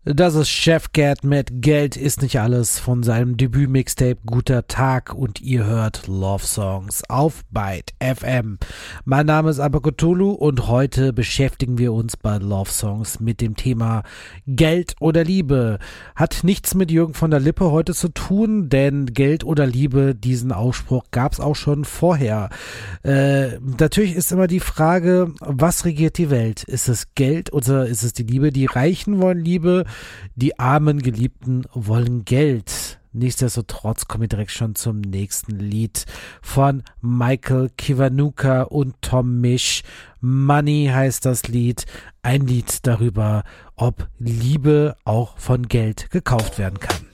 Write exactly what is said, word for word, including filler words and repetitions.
Das ist Chef Cat mit Geld ist nicht alles von seinem Debüt-Mixtape Guter Tag und ihr hört Love Songs auf Byte F M. Mein Name ist Abakotulu und heute beschäftigen wir uns bei Love Songs mit dem Thema Geld oder Liebe. Hat nichts mit Jürgen von der Lippe heute zu tun, denn Geld oder Liebe, diesen Ausspruch gab es auch schon vorher. Äh, natürlich ist immer die Frage, was regiert die Welt? Ist es Geld oder ist es die Liebe? Die Reichen wollen Liebe, die armen Geliebten wollen Geld. Nichtsdestotrotz kommen wir direkt schon zum nächsten Lied von Michael Kiwanuka und Tom Misch. Money heißt das Lied. Ein Lied darüber, ob Liebe auch von Geld gekauft werden kann.